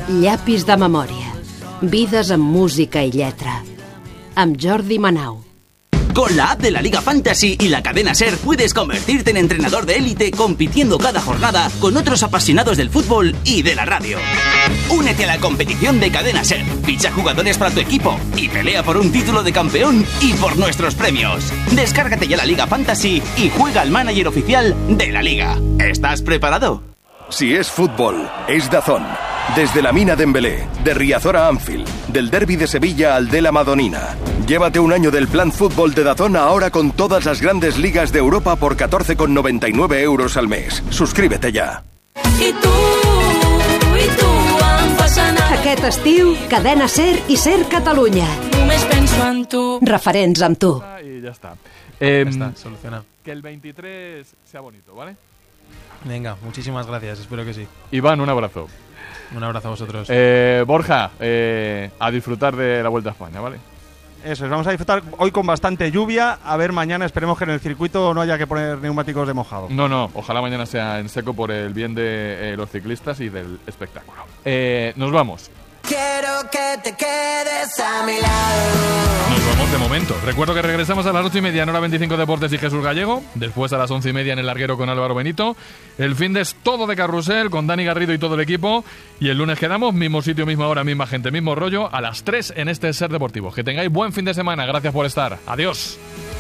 Llapis de memòria. Vides amb música i lletra. Amb Jordi Manau. Con la app de la Liga Fantasy y la cadena SER puedes convertirte en entrenador de élite compitiendo cada jornada con otros apasionados del fútbol y de la radio. Únete a la competición de cadena SER, ficha jugadores para tu equipo y pelea por un título de campeón y por nuestros premios. Descárgate ya la Liga Fantasy y juega al manager oficial de la Liga. ¿Estás preparado? Si es fútbol, es DAZN. Desde la Mina Dembélé, de Riazor a Anfield, del derbi de Sevilla al de la Madonina. Llévate un año del plan fútbol de DAZN ahora con todas las grandes ligas de Europa por 14,99 euros al mes. Suscríbete ya. Aquest estiu, cadena SER i SER Catalunya. Només penso en tu. Referents amb tu. Y ya está. Ya está, solucionado. Que el 23 sea bonito, ¿vale? Venga, muchísimas gracias, espero que sí. Iván, un abrazo. Un abrazo a vosotros. Borja, a disfrutar de la Vuelta a España, ¿vale? Eso es, vamos a disfrutar hoy con bastante lluvia. A ver, mañana esperemos que en el circuito no haya que poner neumáticos de mojado. No, ojalá mañana sea en seco por el bien de los ciclistas y del espectáculo. Nos vamos. Quiero que te quedes a mi lado. Nos vamos de momento. Recuerdo que regresamos a las 8:30 en Hora 25 Deportes y Jesús Gallego. Después a las 11:30 en El Larguero con Álvaro Benito. El fin de es todo de carrusel con Dani Garrido y todo el equipo. Y el lunes quedamos, mismo sitio, misma hora, misma gente, mismo rollo, a las 3 en este SER Deportivo. Que tengáis buen fin de semana. Gracias por estar. Adiós.